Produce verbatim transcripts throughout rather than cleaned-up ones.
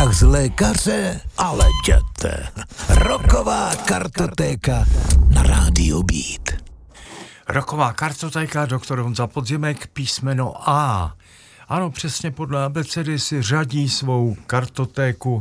strach z lékaře? Ale jděte. Rocková kartotéka na rádiu Beat. Rocková kartotéka, doktor Honza Podzimek, písmeno A. Ano, přesně podle abecedy si řadí svou kartotéku,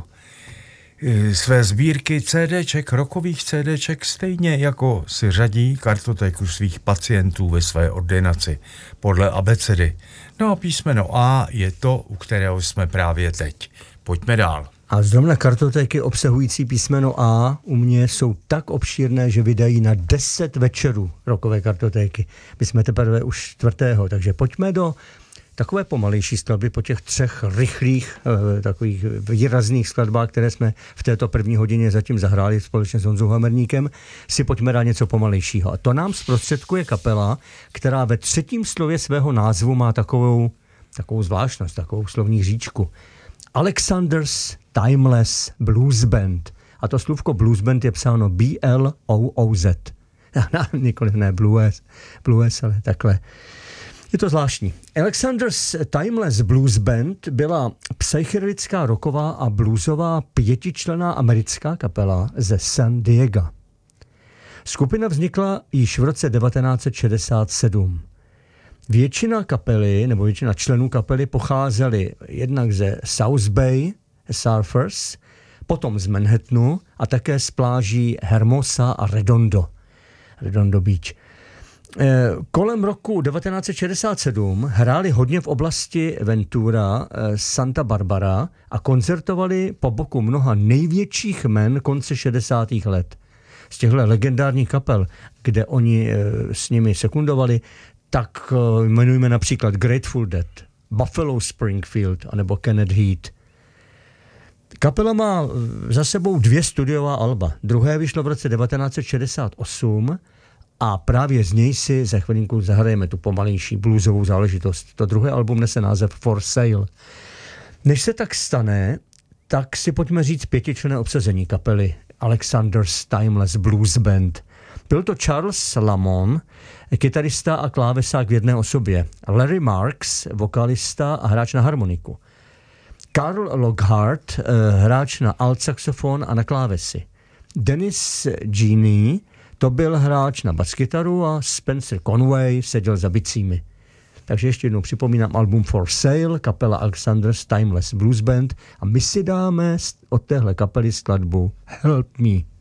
své sbírky CDček, rockových CDček, stejně jako si řadí kartotéku svých pacientů ve své ordinaci podle abecedy. No a písmeno A je to, u kterého jsme právě teď. Pojďme dál. A zrovna kartotéky obsahující písmeno A u mě jsou tak obšírné, že vydají na deset večerů rockové kartotéky. My jsme teprve už čtvrtého, takže pojďme do takové pomalejší skladby po těch třech rychlých, eh, takových výrazných skladbách, které jsme v této první hodině zatím zahráli společně s Honzou Hamerníkem, si pojďme dát něco pomalejšího. A to nám zprostředkuje kapela, která ve třetím slově svého názvu má takovou, takovou zvláštnost, takovou slovní říčku. Alexander's Timeless Blues Band. A to slůvko Blues Band je psáno B L O O Z. Nikoliv ne blues, blues, ale takhle. Je to zvláštní. Alexander's Timeless Blues Band byla psychedelická rocková a bluesová pětičlenná americká kapela ze San Diego. Skupina vznikla již v roce devatenáct set šedesát sedm. Většina kapely, nebo většina členů kapely pocházeli jednak ze South Bay Surfers, potom z Manhattanu a také z pláží Hermosa a Redondo. Redondo Beach. Kolem roku devatenáct set šedesát sedm hráli hodně v oblasti Ventura, Santa Barbara a koncertovali po boku mnoha největších men konce šedesátých let. Z těchto legendárních kapel, kde oni s nimi sekundovali, tak jmenujeme například Grateful Dead, Buffalo Springfield anebo Kenneth Heat. Kapela má za sebou dvě studiová alba. Druhé vyšlo v roce devatenáct set šedesát osm a právě z něj si za chvilinku zahrajeme tu pomalejší bluesovou záležitost. To druhé album nese název For Sale. Než se tak stane, tak si pojďme říct pětičlenné obsazení kapely Alexander's Timeless Blues Band. Byl to Charles Lamon, kytarista a klávesák v jedné osobě. Larry Marks, vokalista a hráč na harmoniku. Carl Lockhart, hráč na altsaxofon a na klávesy. Dennis Genie, to byl hráč na baskytaru a Spencer Conway seděl za bicími. Takže ještě jednou připomínám album For Sale, kapela Alexander's Timeless Blues Band a my si dáme od téhle kapely skladbu Help Me.